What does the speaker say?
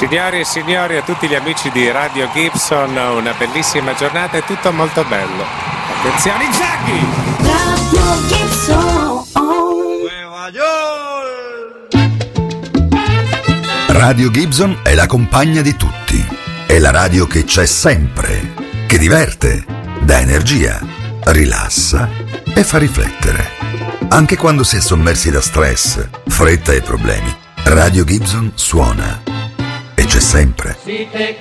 Signori e signori, a tutti gli amici di Radio Gibson, una bellissima giornata, è tutto molto bello. Attenzione, Jackie! Radio Gibson. Radio Gibson è la compagna di tutti. È la radio che c'è sempre, che diverte, dà energia, rilassa e fa riflettere. Anche quando si è sommersi da stress, fretta e problemi, Radio Gibson suona e c'è sempre.